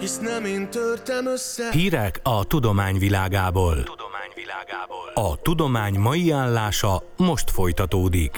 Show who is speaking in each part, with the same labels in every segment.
Speaker 1: Hisz nem én törtem össze.
Speaker 2: Hírek a tudomány világából. A tudomány mai állása most folytatódik.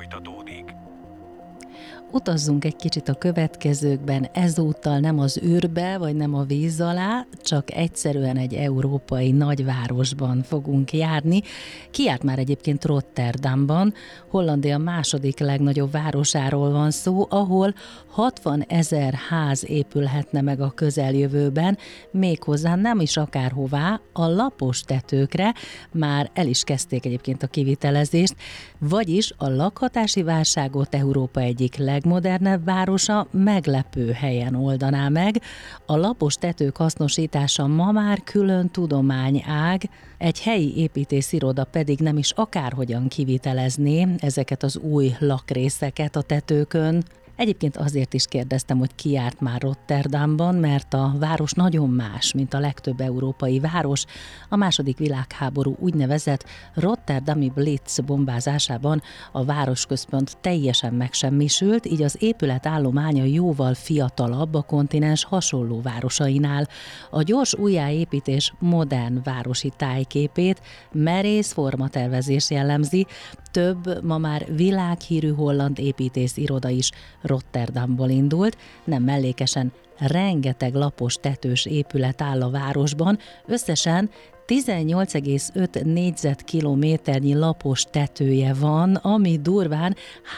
Speaker 3: Utazzunk egy kicsit a következőkben, ezúttal nem az űrbe, vagy nem a víz alá, csak egyszerűen egy európai nagyvárosban fogunk járni. Ki járt már egyébként Rotterdamban, Hollandia második legnagyobb városáról van szó, ahol 60 000 ház épülhetne meg a közeljövőben, méghozzá nem is akárhová, a lapos tetőkre, már el is kezdték egyébként a kivitelezést, vagyis a lakhatási válságot Európa egyik legmodernebb városa meglepő helyen oldaná meg. A lapos tetők hasznosítása ma már külön tudományág, egy helyi építésziroda pedig nem is akárhogyan kivitelezné ezeket az új lakrészeket a tetőkön. Egyébként azért is kérdeztem, hogy ki járt már Rotterdamban, mert a város nagyon más, mint a legtöbb európai város. A második világháború úgynevezett Rotterdami Blitz bombázásában a városközpont teljesen megsemmisült, így az épület állománya jóval fiatalabb a kontinens hasonló városainál. A gyors újjáépítés modern városi tájképét merész formatervezés jellemzi, több ma már világhírű holland építésziroda is Rotterdamból indult, nem mellékesen rengeteg lapos tetős épület áll a városban, összesen 18,5 négyzetkilométernyi lapos tetője van, ami durván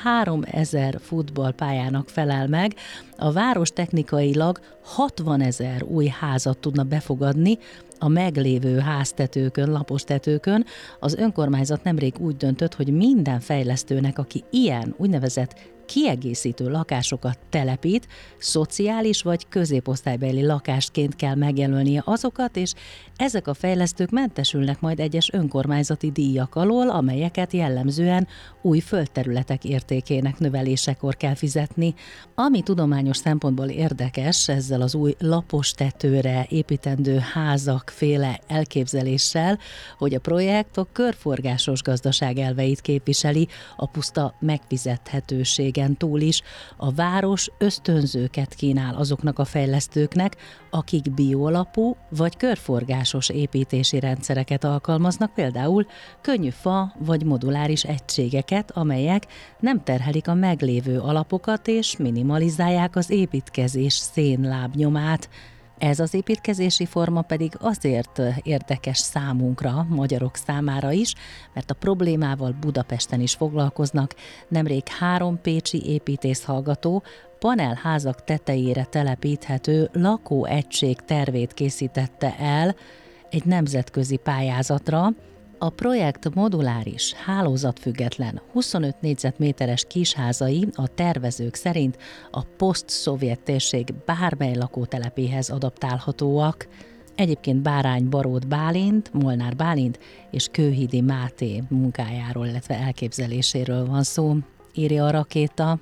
Speaker 3: 3000 futballpályának felel meg. A város technikailag 60 000 új házat tudna befogadni a meglévő háztetőkön, lapos tetőkön. Az önkormányzat nemrég úgy döntött, hogy minden fejlesztőnek, aki ilyen úgynevezett kiegészítő lakásokat telepít, szociális vagy középosztálybeli lakásként kell megjelölnie azokat, és ezek a fejlesztők mentesülnek majd egyes önkormányzati díjak alól, amelyeket jellemzően új földterületek értékének növelésekor kell fizetni. Ami tudományos szempontból érdekes ezzel az új lapos tetőre építendő házak féle elképzeléssel, hogy a projekt a körforgásos gazdaság elveit képviseli, a puszta megfizethetőségen túl is. A város ösztönzőket kínál azoknak a fejlesztőknek, akik bioalapú vagy körforgásos építési rendszereket alkalmaznak, például könnyű fa vagy moduláris egységeket, amelyek nem terhelik a meglévő alapokat és minimalizálják az építkezés szénlábnyomát. Ez az építkezési forma pedig azért érdekes számunkra, magyarok számára is, mert a problémával Budapesten is foglalkoznak. Nemrég 3 pécsi építészhallgató panelházak tetejére telepíthető lakóegység tervét készítette el egy nemzetközi pályázatra. A projekt moduláris, hálózatfüggetlen, 25 négyzetméteres kisházai a tervezők szerint a poszt-szovjet térség bármely lakótelepéhez adaptálhatóak. Egyébként Bárány Barót Bálint, Molnár Bálint és Kőhidi Máté munkájáról, illetve elképzeléséről van szó, írja a Rakéta.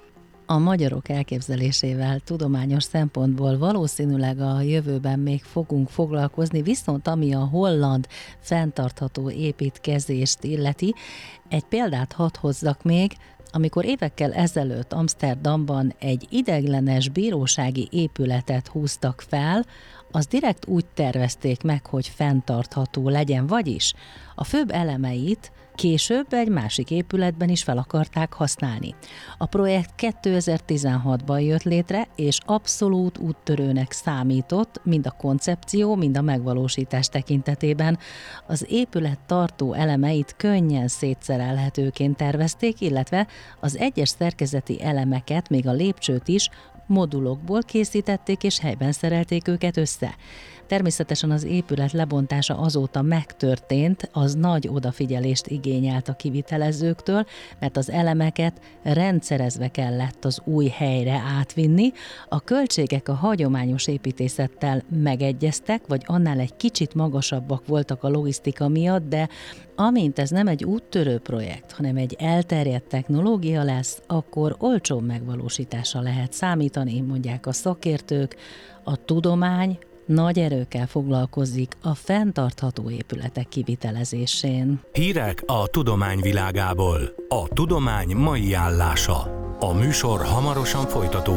Speaker 3: A magyarok elképzelésével tudományos szempontból valószínűleg a jövőben még fogunk foglalkozni, viszont ami a holland fenntartható építkezést illeti, egy példát hadd hozzak még, amikor évekkel ezelőtt Amszterdamban egy ideiglenes bírósági épületet húztak fel, az direkt úgy tervezték meg, hogy fenntartható legyen, vagyis a főbb elemeit később egy másik épületben is fel akarták használni. A projekt 2016-ban jött létre, és abszolút úttörőnek számított, mind a koncepció, mind a megvalósítás tekintetében. Az épület tartó elemeit könnyen szétszerelhetőként tervezték, illetve az egyes szerkezeti elemeket, még a lépcsőt is modulokból készítették és helyben szerelték őket össze. Természetesen az épület lebontása azóta megtörtént, az nagy odafigyelést igényelt a kivitelezőktől, mert az elemeket rendszerezve kellett az új helyre átvinni. A költségek a hagyományos építészettel megegyeztek, vagy annál egy kicsit magasabbak voltak a logisztika miatt, de amint ez nem egy úttörő projekt, hanem egy elterjedt technológia lesz, akkor olcsó megvalósításra lehet számítani, mondják a szakértők. A tudomány nagy erőkkel foglalkozik a fenntartható épületek kivitelezésén.
Speaker 2: Hírek a tudomány világából. A tudomány mai állása. A műsor hamarosan folytatódik.